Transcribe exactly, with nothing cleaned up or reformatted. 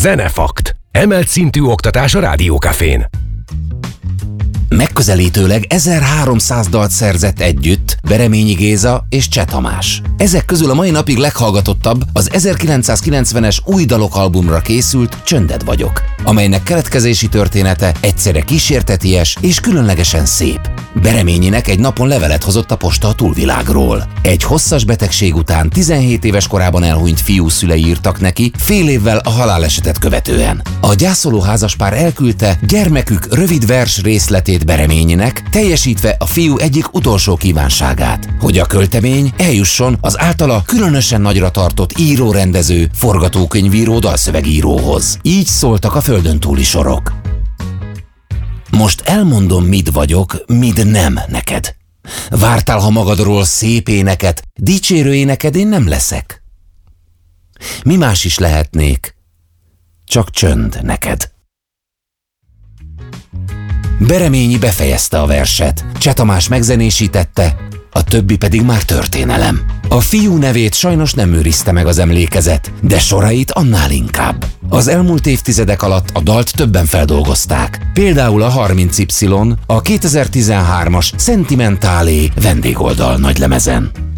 Zenefakt. Emelt szintű oktatás a Rádiókafén. Megközelítőleg ezerháromszáz dalt szerzett együtt Bereményi Géza és Cseh Tamás. Ezek közül a mai napig leghallgatottabb az ezerkilencszázkilencvenes Új dalok albumra készült Csönded vagyok, amelynek keletkezési története egyszerre kísérteties és különlegesen szép. Bereményinek egy napon levelet hozott a posta a túlvilágról. Egy hosszas betegség után tizenhét éves korában elhunyt fiú szülei írtak neki fél évvel a halálesetet követően. A gyászoló házaspár elküldte gyermekük rövid vers részletét Bereményinek, teljesítve a fiú egyik utolsó kívánságát, hogy a költemény eljusson az általa különösen nagyra tartott író-rendező, forgatókönyvíró, dalszövegíróhoz. Így szóltak a földön túli sorok. Most elmondom, mit vagyok, mit nem neked. Vártál, ha magadról szép éneket, dicsérő éneked én nem leszek. Mi más is lehetnék, csak csönd neked. Bereményi befejezte a verset, Cseh Tamás megzenésítette, a többi pedig már történelem. A fiú nevét sajnos nem őrizte meg az emlékezet, de sorait annál inkább. Az elmúlt évtizedek alatt a dalt többen feldolgozták, például a harminc Y, a kétezer-tizenhármas Sentimentálé vendégoldal nagylemezen.